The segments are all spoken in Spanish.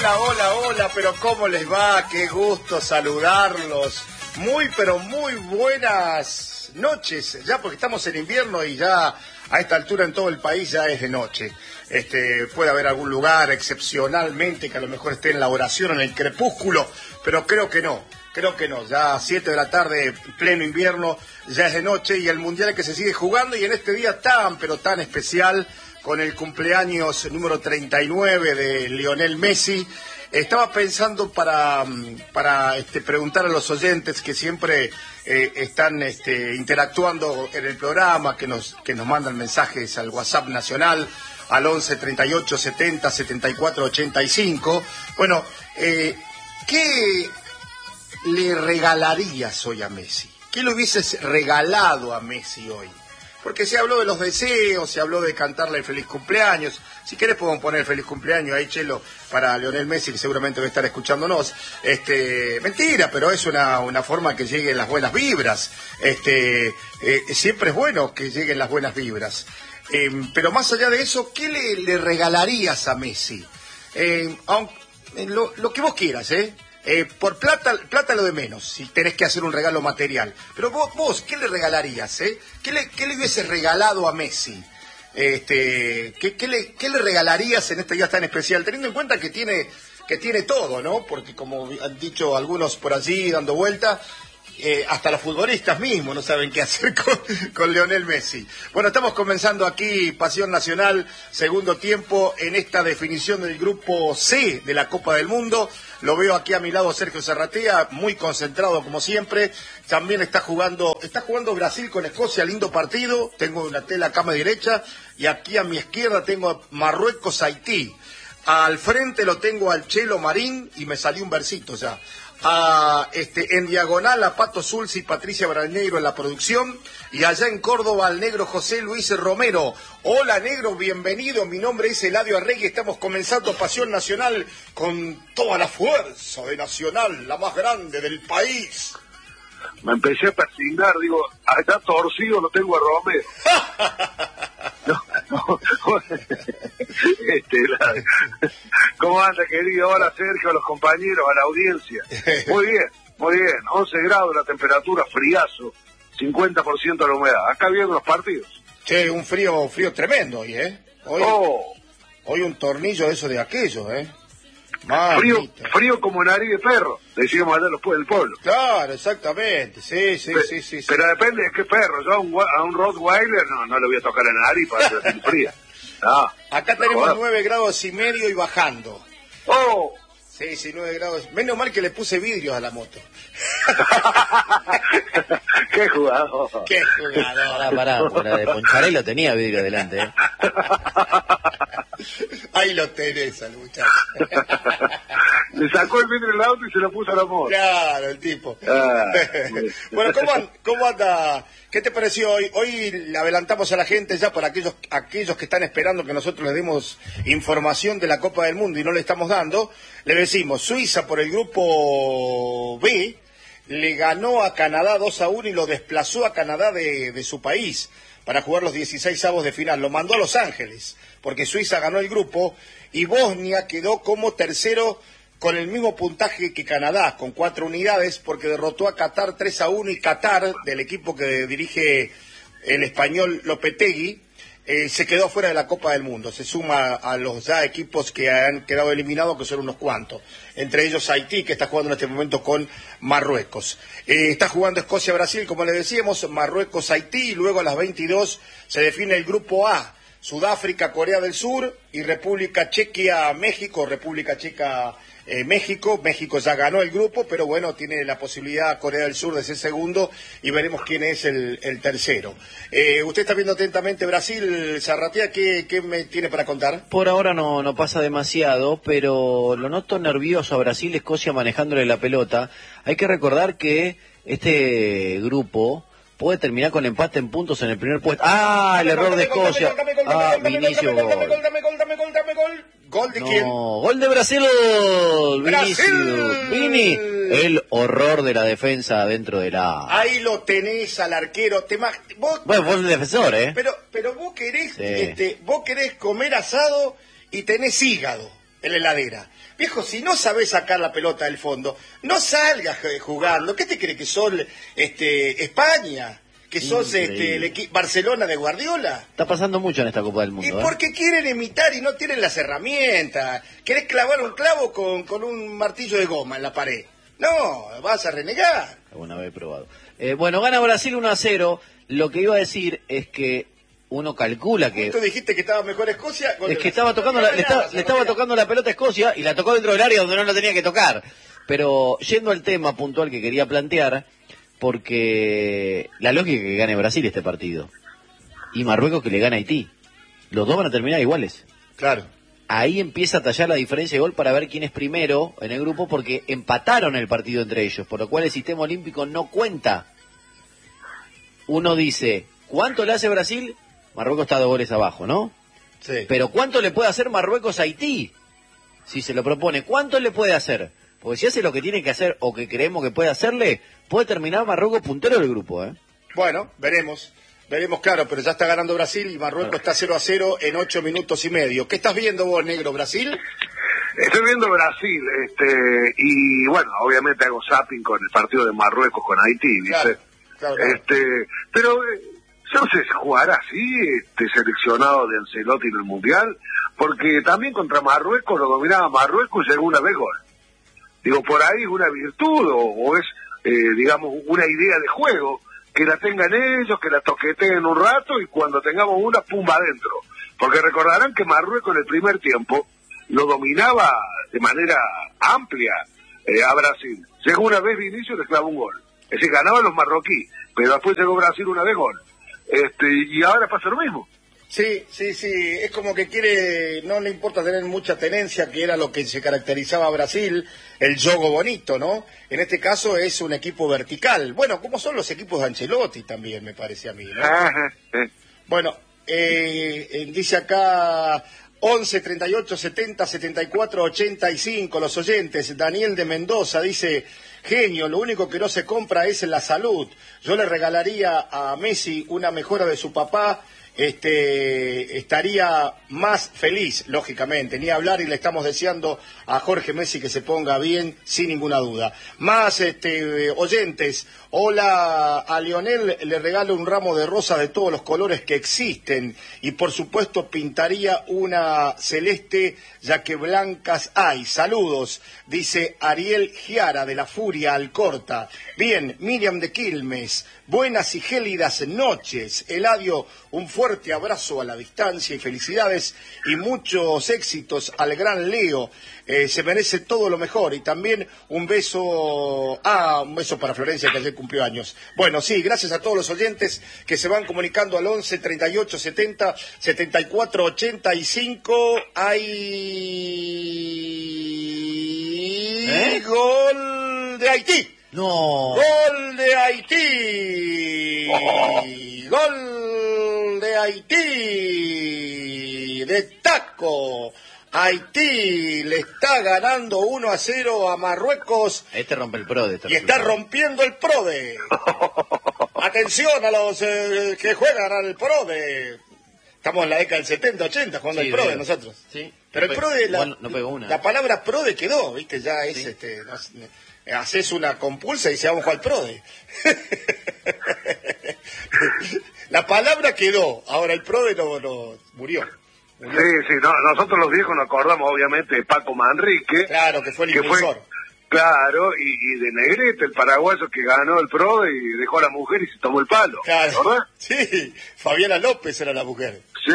Hola, pero ¿cómo les va? Qué gusto saludarlos. Pero muy buenas noches, ya porque estamos en invierno y ya a esta altura en todo el país ya es de noche. Puede haber algún lugar excepcionalmente que a lo mejor esté en la oración, en el crepúsculo, pero creo que no, ya a 7 de la tarde, pleno invierno, ya es de noche y el mundial que se sigue jugando y en este día pero tan especial, con el cumpleaños número 39 de Lionel Messi. Estaba pensando para preguntar a los oyentes que siempre están interactuando en el programa, que nos mandan mensajes al WhatsApp nacional, al 11 38 70 74 85. Bueno, ¿qué le regalarías hoy a Messi? ¿Qué le hubieses regalado a Messi hoy? Porque se habló de los deseos, se habló de cantarle el feliz cumpleaños. Si querés podemos poner el feliz cumpleaños ahí, Chelo, para Lionel Messi, que seguramente va a estar escuchándonos. Mentira, pero es una forma que lleguen las buenas vibras. Siempre es bueno que lleguen las buenas vibras. Pero más allá de eso, ¿qué le regalarías a Messi? Lo que vos quieras, por plata lo de menos, si tenés que hacer un regalo material. Pero vos ¿qué le regalarías, ¿Qué le hubieses regalado a Messi? ¿Qué le regalarías en este día tan especial? Teniendo en cuenta que tiene todo, ¿no? Porque como han dicho algunos por allí dando vuelta, hasta los futbolistas mismos no saben qué hacer con Lionel Messi. Bueno, estamos comenzando aquí Pasión Nacional, segundo tiempo, en esta definición del grupo C de la Copa del Mundo. Lo veo aquí a mi lado Sergio Zarratea, muy concentrado como siempre. También está jugando Brasil con Escocia, lindo partido. Tengo una tela acá a mi derecha y aquí a mi izquierda tengo Marruecos-Haití. Al frente lo tengo al Chelo Marín y me salió un versito ya. En diagonal a Pato Zulsi y Patricia Brañeiro en la producción, y allá en Córdoba al negro José Luis Romero. Hola negro, bienvenido, mi nombre es Eladio Arregui, estamos comenzando Pasión Nacional con toda la fuerza de Nacional, la más grande del país. Me empecé a persignar, digo, está torcido, lo tengo a Romero. ¿Cómo anda, querido? Hola, Sergio, a los compañeros, a la audiencia. Muy bien, 11 grados la temperatura, friazo, 50% de la humedad. Acá vienen los partidos. Che, un frío tremendo hoy, Hoy un tornillo de eso de aquello, Frío como nariz de perro, decíamos allá después del pueblo. Claro, exactamente, sí. Pero depende de qué perro. Yo a un Rottweiler no le voy a tocar la nariz para que la fría. No. Acá tenemos 9 grados y medio y bajando. ¡Oh! Sí, 9 grados. Menos mal que le puse vidrios a la moto. ¡Qué jugador! Pará, la de Poncharelo tenía vidrio delante, Ahí lo tenés al muchacho. Le sacó el vidrio del auto y se lo puso a la moto. Claro, el tipo. Bueno, ¿cómo anda? ¿Qué te pareció hoy? Hoy le adelantamos a la gente ya por aquellos que están esperando que nosotros les demos información de la Copa del Mundo y no le estamos dando. Le decimos, Suiza por el grupo B le ganó a Canadá 2-1 y lo desplazó a Canadá de su país para jugar los 16avos de final. Lo mandó a Los Ángeles, porque Suiza ganó el grupo y Bosnia quedó como tercero con el mismo puntaje que Canadá, con 4 unidades, porque derrotó a Qatar 3-1 y Qatar, del equipo que dirige el español Lopetegui, se quedó fuera de la Copa del Mundo. Se suma a los ya equipos que han quedado eliminados, que son unos cuantos. Entre ellos Haití, que está jugando en este momento con Marruecos. Está jugando Escocia-Brasil, como le decíamos, Marruecos-Haití, y luego a las 22 se define el grupo A. Sudáfrica, Corea del Sur y República Checa, México. República Checa, México. México ya ganó el grupo, pero bueno, tiene la posibilidad Corea del Sur de ser segundo y veremos quién es el tercero. Usted está viendo atentamente Brasil, Zarratea, ¿qué me tiene para contar? Por ahora no pasa demasiado, pero lo noto nervioso a Brasil, Escocia manejándole la pelota. Hay que recordar que este grupo puede terminar con empate en puntos en el primer puesto. El error de Escocia. Vinicius, gol. Dame gol. ¿Gol de quién? Gol de Brasil. Vinicius. Vini, el horror de la defensa dentro de la... Ahí lo tenés al arquero. Vos el defensor, Pero vos querés, sí. Vos querés comer asado y tenés hígado. en la heladera. Viejo, si no sabés sacar la pelota del fondo, no salgas jugando. ¿Qué te crees que sos España? ¿Que sos Barcelona de Guardiola? Está pasando mucho en esta Copa del Mundo. Y porque quieren imitar y no tienen las herramientas. Querés clavar un clavo con un martillo de goma en la pared. No, vas a renegar. Alguna vez he probado. Bueno, gana Brasil 1-0. Lo que iba a decir es que uno calcula que... Tú dijiste que estaba mejor Escocia. Es que estaba tocando le estaba tocando la pelota a Escocia y la tocó dentro del área donde no la tenía que tocar. Pero yendo al tema puntual que quería plantear, porque la lógica es que gane Brasil este partido y Marruecos que le gana a Haití. Los dos van a terminar iguales. Claro. Ahí empieza a tallar la diferencia de gol para ver quién es primero en el grupo, porque empataron el partido entre ellos, por lo cual el sistema olímpico no cuenta. Uno dice, ¿cuánto le hace Brasil? Marruecos está 2 goles abajo, ¿no? Sí. Pero ¿cuánto le puede hacer Marruecos a Haití? Si se lo propone, ¿cuánto le puede hacer? Porque si hace lo que tiene que hacer o que creemos que puede hacerle, puede terminar Marruecos puntero del grupo, ¿eh? Bueno, veremos. Veremos, claro, pero ya está ganando Brasil y Marruecos está 0-0 en 8 minutos y medio. ¿Qué estás viendo vos, negro, Brasil? Estoy viendo Brasil, y bueno, obviamente hago zapping con el partido de Marruecos con Haití, ¿viste? Claro. Pero yo no sé si jugará así, seleccionado de Ancelotti en el Mundial, porque también contra Marruecos lo dominaba Marruecos y llegó una vez gol. Digo, por ahí es una virtud o es, digamos, una idea de juego, que la tengan ellos, que la toqueteen un rato y cuando tengamos una, pumba adentro. Porque recordarán que Marruecos en el primer tiempo lo dominaba de manera amplia a Brasil. Llegó una vez Vinicius y le clavó un gol. Es decir, ganaban los marroquíes, pero después llegó Brasil una vez gol. Y ahora pasa lo mismo. Sí, es como que no le importa tener mucha tenencia, que era lo que se caracterizaba a Brasil, el juego bonito, ¿no? En este caso es un equipo vertical. Bueno, como son los equipos de Ancelotti también, me parece a mí, ¿no? Ajá. Bueno, dice acá 11 38 70 74 85 los oyentes. Daniel de Mendoza dice: genio, lo único que no se compra es la salud. Yo le regalaría a Messi una mejora de su papá, estaría más feliz, lógicamente, ni hablar, y le estamos deseando a Jorge Messi que se ponga bien, sin ninguna duda. Más oyentes: hola, a Lionel le regalo un ramo de rosa de todos los colores que existen, y por supuesto pintaría una celeste, ya que blancas hay. Saludos, dice Ariel Giara de la Furia Alcorta. Bien, Miriam de Quilmes: buenas y gélidas noches. Eladio, un fuerte abrazo a la distancia y felicidades y muchos éxitos al gran Leo. Se merece todo lo mejor. Y también un beso para Florencia, que ayer cumplió años. Bueno, sí, gracias a todos los oyentes que se van comunicando al 11 38 70 74 85. Hay gol de Haití. No. Gol de Haití. Gol de Haití. De taco. Haití le está ganando 1-0 a Marruecos. Rompe el PRODE. Y está rompiendo el PRODE. Atención a los que juegan al PRODE. Estamos en la década del 70, 80 jugando al PRODE nosotros. Sí. Pero el PRODE, no pegó una. La palabra PRODE quedó, ¿viste? Ya es haces una compulsa y se vamos al PRODE. La palabra quedó, ahora el PRODE no murió. Sí, nosotros los viejos nos acordamos obviamente de Paco Manrique. Claro, que fue el impulsor. Claro, y de Negrete, el paraguayo que ganó el PRODE y dejó a la mujer y se tomó el palo. Claro, ¿verdad? Sí, Fabiana López era la mujer. Sí.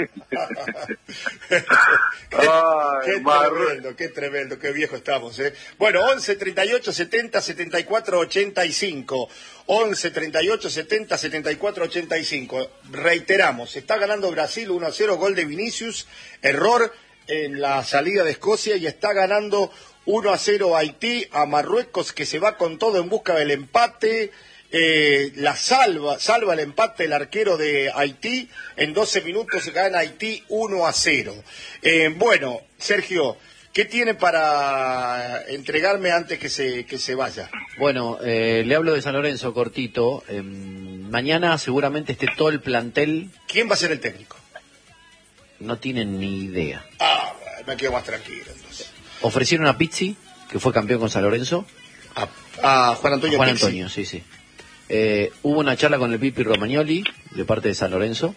Qué tremendo, qué viejo estamos, ¿eh? Bueno, 11 38 70 74 85. 11 38 70 74 85. Reiteramos, está ganando Brasil 1-0, gol de Vinicius, error en la salida de Escocia, y está ganando 1-0 Haití a Marruecos, que se va con todo en busca del empate. Salva el empate el arquero de Haití. En 12 minutos gana Haití 1-0. Bueno, Sergio, ¿qué tiene para entregarme antes que se vaya? Bueno, le hablo de San Lorenzo cortito. Mañana seguramente esté todo el plantel. ¿Quién va a ser el técnico? No tienen ni idea. me quedo más tranquilo entonces. Ofrecieron a Pizzi, que fue campeón con San Lorenzo. A Juan Antonio Juan Pizzi. Antonio, sí. Hubo una charla con el Pipi Romagnoli, de parte de San Lorenzo.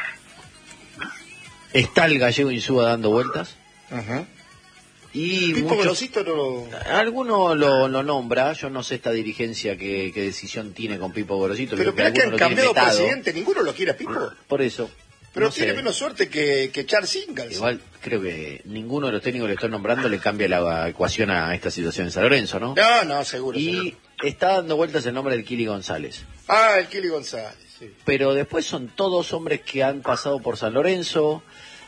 Está el gallego Insúa dando vueltas. Ajá. Y Pipo Gorosito no lo... alguno lo nombra, yo no sé esta dirigencia qué decisión tiene con Pipo Gorosito. Pero creo que han alguno lo tiene cambiado vetado. presidente, ninguno lo quiere a Pipo. Por eso. Pero no tiene sé. menos suerte que Charles Ingalls. Igual creo que ninguno de los técnicos que le estoy nombrando le cambia la ecuación a esta situación en San Lorenzo, ¿no? No, seguro. Y seguro. está dando vueltas el nombre del Kili González. El Kili González, sí. Pero después son todos hombres que han pasado por San Lorenzo.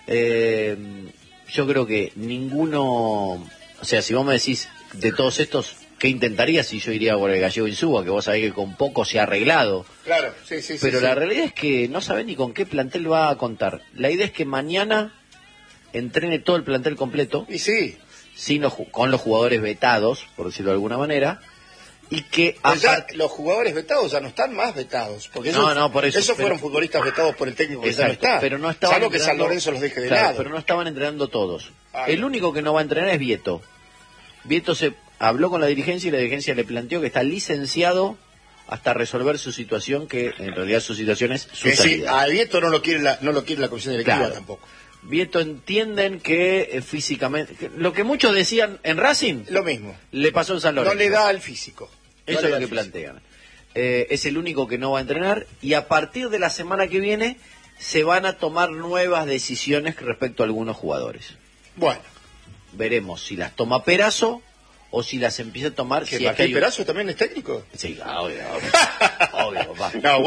Yo creo que ninguno... O sea, si vos me decís de todos estos, ¿qué intentarías? Si yo iría por el gallego Insúa, que vos sabés que con poco se ha arreglado. Claro, sí. Pero sí. la realidad es que no sabe ni con qué plantel va a contar. La idea es que mañana entrene todo el plantel completo, Y sí. con los jugadores vetados, por decirlo de alguna manera, y que Pues ya los jugadores vetados ya no están más vetados. Porque esos, por eso, esos fueron futbolistas vetados por el técnico que ya no está. Pero no estaban salvo que San entrenando- Lorenzo los deje de claro, lado. pero no estaban entrenando todos. Ay. El único que no va a entrenar es Vieto. Vieto se habló con la dirigencia y la dirigencia le planteó que está licenciado hasta resolver su situación, que en realidad su situación es su Que sí, salida. a Vieto no lo quiere la comisión directiva Claro. tampoco. Vieto entienden que físicamente... lo que muchos decían en Racing, Lo mismo. le pasó en San No Lorenzo. le da al físico. No Eso le es da lo que al físico. plantean. Es el único que no va a entrenar y a partir de la semana que viene se van a tomar nuevas decisiones respecto a algunos jugadores. Bueno, Veremos si las toma Perazo o si las empieza a tomar... ¿que si es que Martín hay un- Perazo también es técnico? Sí, obvio, va. No,